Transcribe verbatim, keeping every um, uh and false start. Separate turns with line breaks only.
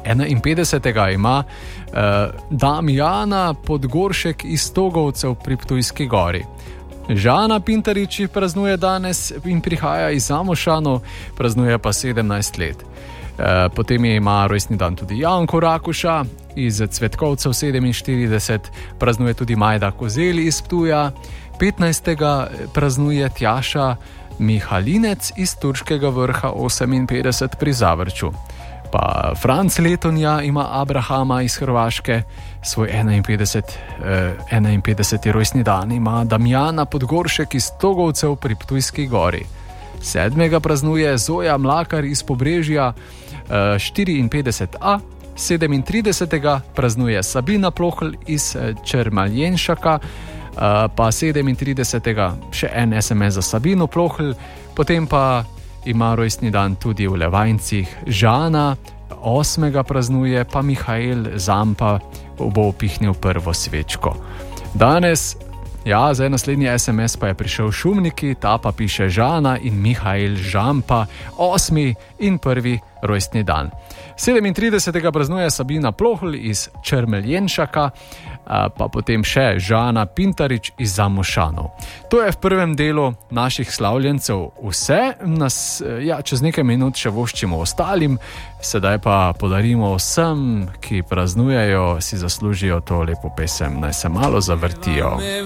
enainpetdesetega ima uh, Damjana Podgoršek iz Stogovcev pri Ptujski gori. Žana Pintarič praznuje danes in prihaja iz Zamošanov, praznuje pa sedemnajst let. E, potem ima rojstni dan tudi Janko Rakuša iz Cvetkovcev sedeminštirideset, praznuje tudi Majda Kozeli iz Ptuja, petnajstega praznuje Tjaša Mihalinec iz Turškega Vrha oseminpetdeset pri Zavrču. Pa Franc Letonja ima Abrahama iz Hrvaške, svoj enainpetdeseti rojstni dan ima Damjana Podgoršek iz Stogovcev pri Ptujski gori. Sedmega praznuje Zoja Mlakar iz Pobrežja štiriinpetdeset A, sedemintridesetega praznuje Sabina Plohl iz Čermaljenšaka, pa sedemintridesetega še en S M S za Sabino Plohl, potem pa ima rojstni dan tudi v Levancih Žana, osmega praznuje pa Mihael Zampa, bo upihnil prvo svečko. Danes, ja, zdaj naslednji S M S pa je prišel Šumniki, ta pa piše Žana in Mihael Žampa, osmi in prvi rojstni dan. sedemintridesetega praznuje Sabina Plohl iz Čermeljenšaka, pa potem še Žana Pintarič iz Zamošanov. To je v prvem delu naših slavljencev vse. Nas, ja, čez nekaj minut še voščimo ostalim, sedaj pa podarimo vsem, ki praznujejo, si zaslužijo to lepo pesem, naj se malo zavrtijo.